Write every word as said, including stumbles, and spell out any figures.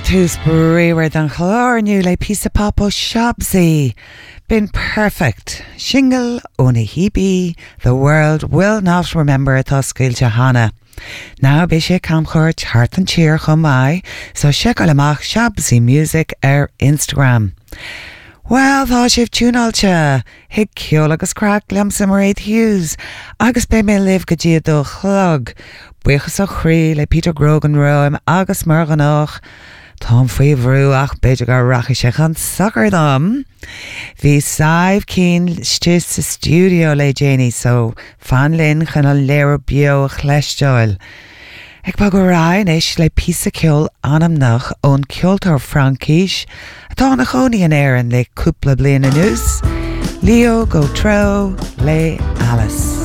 tús brewer than chlárniu le písa papo shabsy. Been perfect. Shingle Oni Hebe. The world will not remember Thuskil Johanna. Now be sé camchurt heart and cheer chomai, so check alamach shabsy music er Instagram. Well, thá sibh túnalcha, hig ceol agus crack lamsa Mairead Hughes, agus be me live go dia do chlog, buchas a chrí le Peter Grogan roim agus marganach, Tom faoihrú ach beidir gar rachi sé chan sucker dom. Bhí saibh cín stis sa studio le Janie, so fan linn chan a léir bio a chleisteil. Ag bag go rain is le písa ceol anam nach ón ceoltar Frankis, atá na choní an éireann le cúpla bliana nús. Leo go tro le Alice.